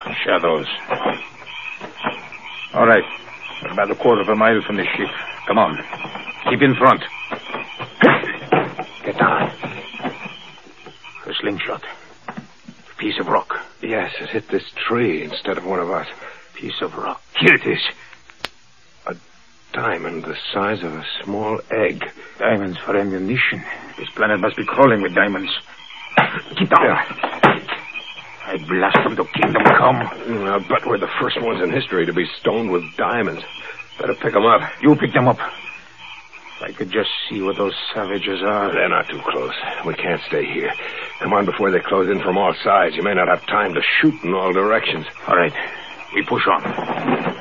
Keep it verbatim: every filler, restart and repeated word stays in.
Shadows. All right. We're about a quarter of a mile from the ship. Come on. Keep in front. Get down. A slingshot. A piece of rock. Yes, it hit this tree instead of one of us. Piece of rock. Here it is. A diamond the size of a small egg. Diamonds for ammunition. This planet must be crawling with diamonds. Keep down. Yeah. I blast them to kingdom come. Mm, I'll bet we're the first ones in history to be stoned with diamonds. Better pick them up. You pick them up. If I could just see what those savages are. They're not too close. We can't stay here. Come on before they close in from all sides. You may not have time to shoot in all directions. All right. We push on.